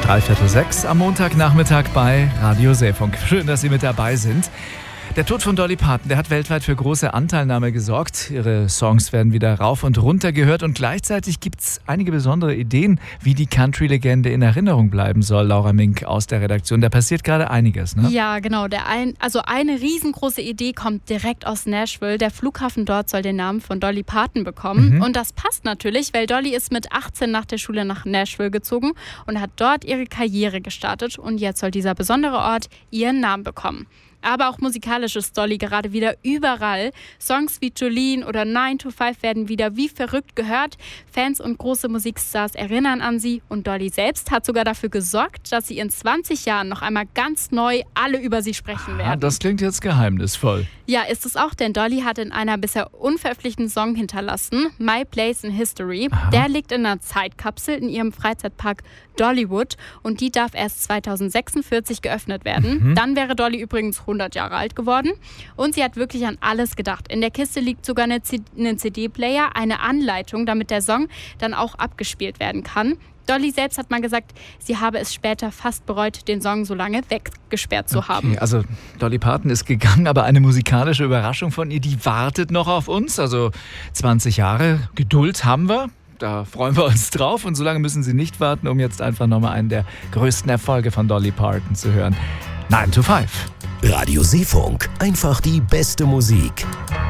5:45 am Montagnachmittag bei Radio Seefunk. Schön, dass Sie mit dabei sind. Der Tod von Dolly Parton, der hat weltweit für große Anteilnahme gesorgt. Ihre Songs werden wieder rauf und runter gehört und gleichzeitig gibt es einige besondere Ideen, wie die Country-Legende in Erinnerung bleiben soll. Laura Mink aus der Redaktion, da passiert gerade einiges, ne? Ja, genau. Eine riesengroße Idee kommt direkt aus Nashville. Der Flughafen dort soll den Namen von Dolly Parton bekommen. Und das passt natürlich, weil Dolly ist mit 18 nach der Schule nach Nashville gezogen und hat dort ihre Karriere gestartet. Und jetzt soll dieser besondere Ort ihren Namen bekommen. Aber auch musikalisch ist Dolly gerade wieder überall. Songs wie Jolene oder 9 to 5 werden wieder wie verrückt gehört. Fans und große Musikstars erinnern an sie. Und Dolly selbst hat sogar dafür gesorgt, dass sie in 20 Jahren noch einmal ganz neu alle über sie sprechen werden. Das klingt jetzt geheimnisvoll. Ja, ist es auch, denn Dolly hat in einer bisher unveröffentlichten Song hinterlassen, My Place in History. Der liegt in einer Zeitkapsel in ihrem Freizeitpark Dollywood und die darf erst 2046 geöffnet werden. Dann wäre Dolly übrigens 100 Jahre alt geworden und sie hat wirklich an alles gedacht. In der Kiste liegt sogar ein CD-Player, eine Anleitung, damit der Song dann auch abgespielt werden kann. Dolly selbst hat mal gesagt, sie habe es später fast bereut, den Song so lange weggesperrt zu haben. Also Dolly Parton ist gegangen, aber eine musikalische Überraschung von ihr, die wartet noch auf uns. Also 20 Jahre Geduld haben wir. Da freuen wir uns drauf und so lange müssen Sie nicht warten, um jetzt einfach nochmal einen der größten Erfolge von Dolly Parton zu hören. 9 to 5. Radio Seefunk, einfach die beste Musik.